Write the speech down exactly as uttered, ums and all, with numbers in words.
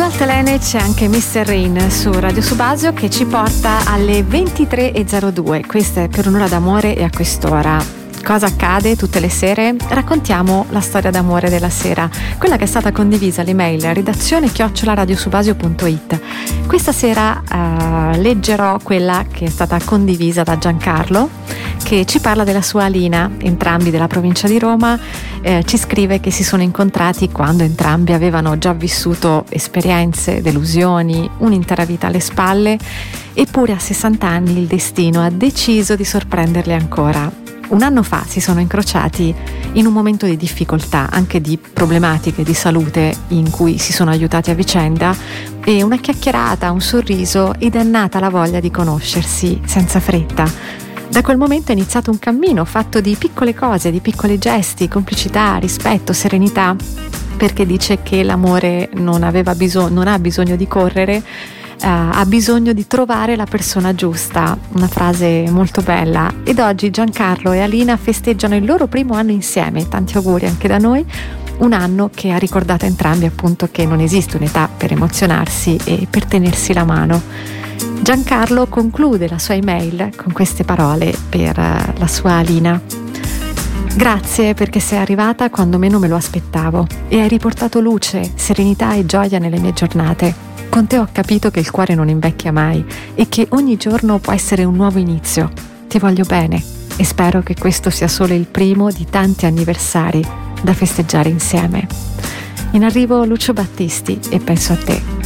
Altalene c'è anche mister Rain su Radio Subasio che ci porta alle ventitré e zero due. Questa è Per un'ora d'amore e a quest'ora cosa accade tutte le sere? Raccontiamo la storia d'amore della sera, quella che è stata condivisa all'email redazione chiocciola radiosubasio punto it. Questa sera uh, leggerò quella che è stata condivisa da Giancarlo, che ci parla della sua Alina, entrambi della provincia di Roma. Eh, ci scrive che si sono incontrati quando entrambi avevano già vissuto esperienze, delusioni, un'intera vita alle spalle, eppure a sessanta anni il destino ha deciso di sorprenderli ancora. Un anno fa si sono incrociati in un momento di difficoltà, anche di problematiche di salute, in cui si sono aiutati a vicenda, e una chiacchierata, un sorriso, ed è nata la voglia di conoscersi senza fretta. Da quel momento è iniziato un cammino fatto di piccole cose, di piccoli gesti, complicità, rispetto, serenità, perché dice che l'amore non aveva bisogno, non ha bisogno di correre, Uh, ha bisogno di trovare la persona giusta, una frase molto bella. Ed oggi Giancarlo e Alina festeggiano il loro primo anno insieme, tanti auguri anche da noi, un anno che ha ricordato a entrambi appunto che non esiste un'età per emozionarsi e per tenersi la mano. Giancarlo conclude la sua email con queste parole per uh, la sua Alina: grazie perché sei arrivata quando meno me lo aspettavo e hai riportato luce, serenità e gioia nelle mie giornate. Con te ho capito che il cuore non invecchia mai e che ogni giorno può essere un nuovo inizio. Ti voglio bene e spero che questo sia solo il primo di tanti anniversari da festeggiare insieme. In arrivo Lucio Battisti e penso a te.